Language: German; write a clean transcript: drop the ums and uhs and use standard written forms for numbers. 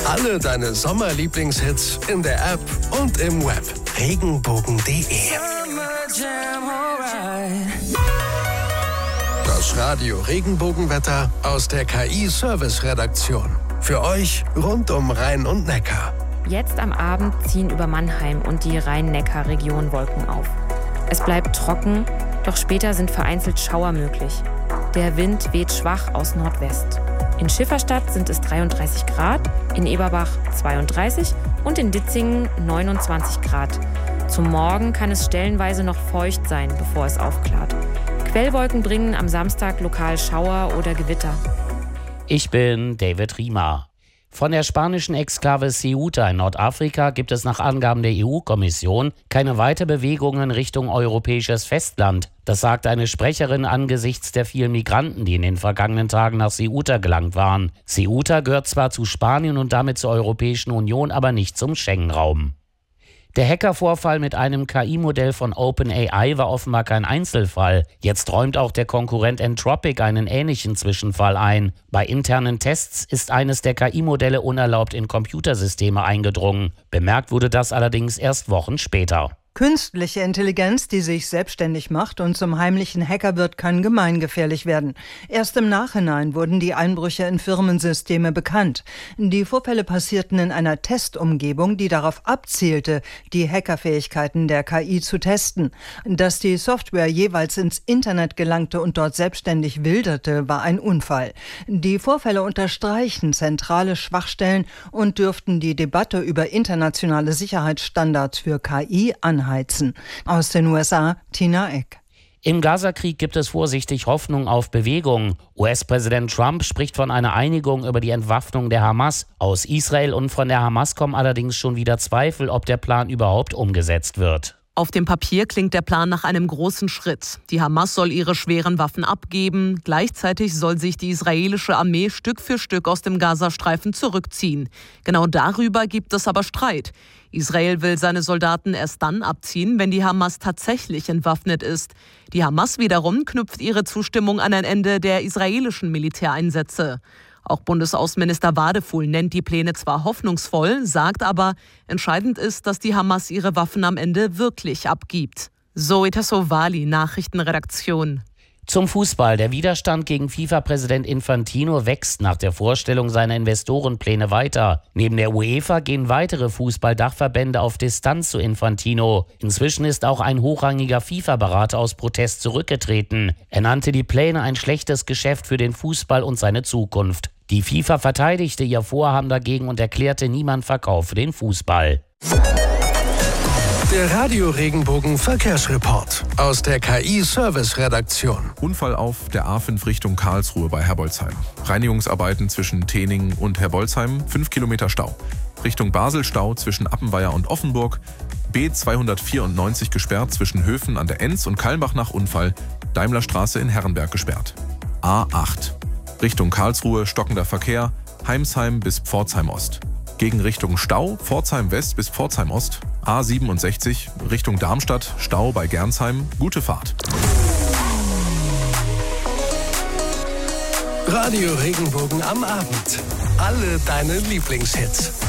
Alle deine Sommerlieblingshits in der App und im Web. Regenbogen.de. Das Radio Regenbogenwetter aus der KI-Service-Redaktion. Für euch rund um Rhein und Neckar. Jetzt am Abend ziehen über Mannheim und die Rhein-Neckar-Region Wolken auf. Es bleibt trocken, doch später sind vereinzelt Schauer möglich. Der Wind weht schwach aus Nordwest. In Schifferstadt sind es 33 Grad, in Eberbach 32 und in Ditzingen 29 Grad. Zum Morgen kann es stellenweise noch feucht sein, bevor es aufklart. Quellwolken bringen am Samstag lokal Schauer oder Gewitter. Ich bin David Riemer. Von der spanischen Exklave Ceuta in Nordafrika gibt es nach Angaben der EU-Kommission keine Weiterbewegungen Richtung europäisches Festland. Das sagt eine Sprecherin angesichts der vielen Migranten, die in den vergangenen Tagen nach Ceuta gelangt waren. Ceuta gehört zwar zu Spanien und damit zur Europäischen Union, aber nicht zum Schengen-Raum. Der Hackervorfall mit einem KI-Modell von OpenAI war offenbar kein Einzelfall. Jetzt räumt auch der Konkurrent Anthropic einen ähnlichen Zwischenfall ein. Bei internen Tests ist eines der KI-Modelle unerlaubt in Computersysteme eingedrungen. Bemerkt wurde das allerdings erst Wochen später. Künstliche Intelligenz, die sich selbstständig macht und zum heimlichen Hacker wird, kann gemeingefährlich werden. Erst im Nachhinein wurden die Einbrüche in Firmensysteme bekannt. Die Vorfälle passierten in einer Testumgebung, die darauf abzielte, die Hackerfähigkeiten der KI zu testen. Dass die Software jeweils ins Internet gelangte und dort selbstständig wilderte, war ein Unfall. Die Vorfälle unterstreichen zentrale Schwachstellen und dürften die Debatte über internationale Sicherheitsstandards für KI anheizen. Aus den USA, Tina Eck. Im Gazakrieg gibt es vorsichtig Hoffnung auf Bewegung. US-Präsident Trump spricht von einer Einigung über die Entwaffnung der Hamas. Aus Israel und von der Hamas kommen allerdings schon wieder Zweifel, ob der Plan überhaupt umgesetzt wird. Auf dem Papier klingt der Plan nach einem großen Schritt. Die Hamas soll ihre schweren Waffen abgeben. Gleichzeitig soll sich die israelische Armee Stück für Stück aus dem Gazastreifen zurückziehen. Genau darüber gibt es aber Streit. Israel will seine Soldaten erst dann abziehen, wenn die Hamas tatsächlich entwaffnet ist. Die Hamas wiederum knüpft ihre Zustimmung an ein Ende der israelischen Militäreinsätze. Auch Bundesaußenminister Wadefuhl nennt die Pläne zwar hoffnungsvoll, sagt aber, entscheidend ist, dass die Hamas ihre Waffen am Ende wirklich abgibt. Zoe Tassovali, Nachrichtenredaktion. Zum Fußball. Der Widerstand gegen FIFA-Präsident Infantino wächst nach der Vorstellung seiner Investorenpläne weiter. Neben der UEFA gehen weitere Fußballdachverbände auf Distanz zu Infantino. Inzwischen ist auch ein hochrangiger FIFA-Berater aus Protest zurückgetreten. Er nannte die Pläne ein schlechtes Geschäft für den Fußball und seine Zukunft. Die FIFA verteidigte ihr Vorhaben dagegen und erklärte, niemand verkaufe den Fußball. Der Radio Regenbogen Verkehrsreport aus der KI-Service-Redaktion. Unfall auf der A5 Richtung Karlsruhe bei Herbolzheim. Reinigungsarbeiten zwischen Tening und Herbolzheim, 5 Kilometer Stau. Richtung Basel Stau zwischen Appenweier und Offenburg. B294 gesperrt zwischen Höfen an der Enz und Kalmbach nach Unfall. Daimlerstraße in Herrenberg gesperrt. A8 Richtung Karlsruhe stockender Verkehr. Heimsheim bis Pforzheim Ost. Gegenrichtung Stau, Pforzheim West bis Pforzheim Ost. A67 Richtung Darmstadt, Stau bei Gernsheim. Gute Fahrt. Radio Regenbogen am Abend. Alle deine Lieblingshits.